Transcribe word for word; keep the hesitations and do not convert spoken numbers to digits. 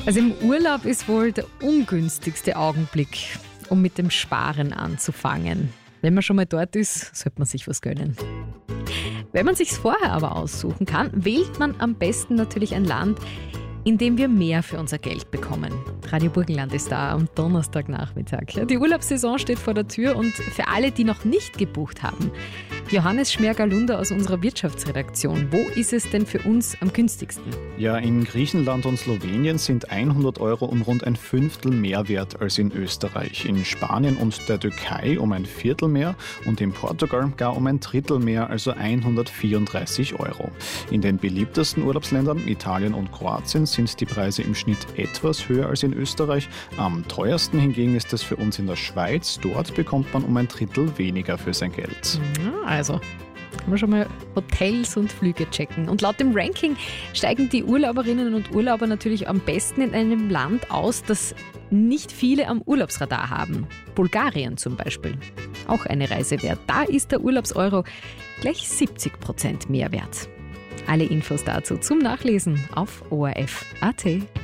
Also im Urlaub ist wohl der ungünstigste Augenblick, um mit dem Sparen anzufangen. Wenn man schon mal dort ist, sollte man sich was gönnen. Wenn man sich's vorher aber aussuchen kann, wählt man am besten natürlich ein Land, in dem wir mehr für unser Geld bekommen. Radio Burgenland ist da am Donnerstagnachmittag. Die Urlaubssaison steht vor der Tür und für alle, die noch nicht gebucht haben, Johannes Schmergalunder aus unserer Wirtschaftsredaktion. Wo ist es denn für uns am günstigsten? Ja, in Griechenland und Slowenien sind hundert Euro um rund ein Fünftel mehr wert als in Österreich. In Spanien und der Türkei um ein Viertel mehr und in Portugal gar um ein Drittel mehr, also hundertvierunddreißig Euro. In den beliebtesten Urlaubsländern, Italien und Kroatien, sind die Preise im Schnitt etwas höher als in Österreich. Am teuersten hingegen ist es für uns in der Schweiz. Dort bekommt man um ein Drittel weniger für sein Geld. Also kann man schon mal Hotels und Flüge checken. Und laut dem Ranking steigen die Urlauberinnen und Urlauber natürlich am besten in einem Land aus, das nicht viele am Urlaubsradar haben. Bulgarien zum Beispiel. Auch eine Reise wert. Da ist der Urlaubseuro gleich siebzig Prozent mehr wert. Alle Infos dazu zum Nachlesen auf O R F Punkt A T.